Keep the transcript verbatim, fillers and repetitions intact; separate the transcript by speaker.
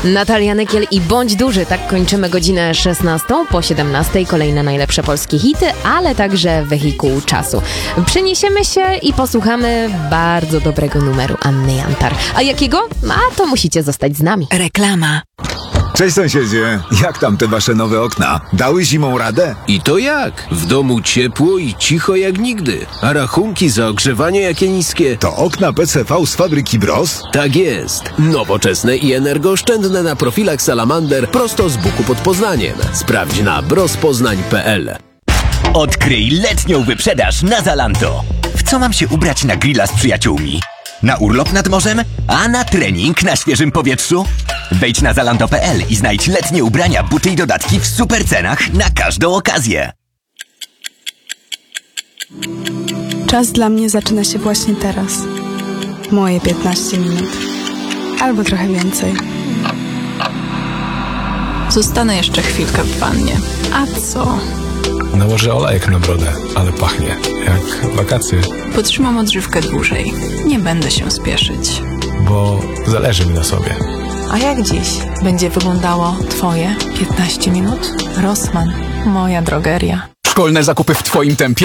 Speaker 1: Natalia Nykiel i Bądź Duży. Tak kończymy godzinę szesnastą. Po siedemnastej kolejne najlepsze polskie hity, ale także wehikuł czasu. Przeniesiemy się i posłuchamy bardzo dobrego numeru Anny Jantar. A jakiego? A to musicie zostać z nami.
Speaker 2: Reklama.
Speaker 3: Cześć sąsiedzie, jak tam te wasze nowe okna? Dały zimą radę?
Speaker 4: I to jak? W domu ciepło i cicho jak nigdy. A rachunki za ogrzewanie jakie niskie?
Speaker 3: To okna P C V z fabryki Bros?
Speaker 4: Tak jest. Nowoczesne i energooszczędne na profilach Salamander prosto z Buku pod Poznaniem. Sprawdź na brospoznań kropka p l.
Speaker 5: Odkryj letnią wyprzedaż na Zalando. W co mam się ubrać na grilla z przyjaciółmi? Na urlop nad morzem? A na trening na świeżym powietrzu? Wejdź na zalando kropka p l i znajdź letnie ubrania, buty i dodatki w super cenach na każdą okazję.
Speaker 6: Czas dla mnie zaczyna się właśnie teraz. Moje piętnaście minut. Albo trochę więcej.
Speaker 7: Zostanę jeszcze chwilkę w wannie. A co?
Speaker 8: Nałożę olejek na brodę, ale pachnie jak wakacje.
Speaker 7: Potrzymam odżywkę dłużej. Nie będę się spieszyć.
Speaker 8: Bo zależy mi na sobie.
Speaker 7: A jak dziś będzie wyglądało twoje piętnaście minut? Rossmann, moja drogeria.
Speaker 9: Szkolne zakupy w twoim tempie?